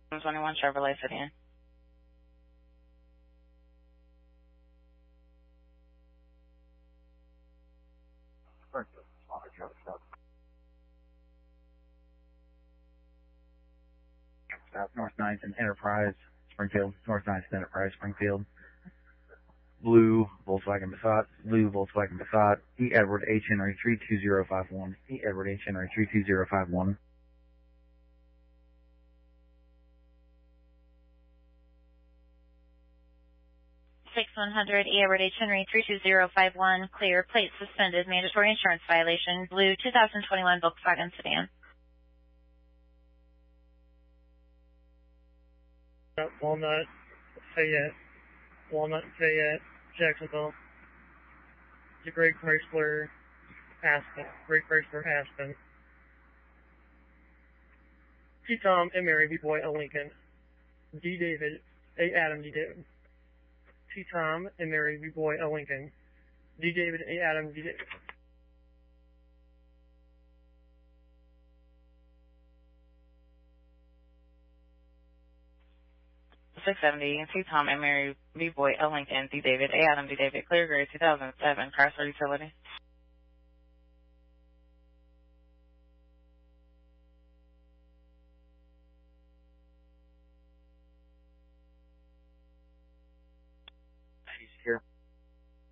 21 Chevrolet sedan. South North 9th and Enterprise, Springfield. North 9th and Enterprise, Springfield. Blue Volkswagen Passat. Blue Volkswagen Passat. E. Edward H. Henry 32051. E. Edward H. Henry 32051. 6100 E. Edward H. Henry 32051. Clear. Plate suspended. Mandatory insurance violation. Blue 2021 Volkswagen sedan. Walnut, Fayette, Jacksonville. To Greg Chrysler, Aspen. T. Tom and Mary B. Boy, L. Lincoln. D. David, A. Adam, D. David. T. Tom and Mary B. Boy, L. Lincoln. D. David, A. Adam, D. David. 670 T. Tom and Mary B. Boy, L. Lincoln, D. David, A. Adam, D. David, Clear Gray 2007 Chrysler Utility.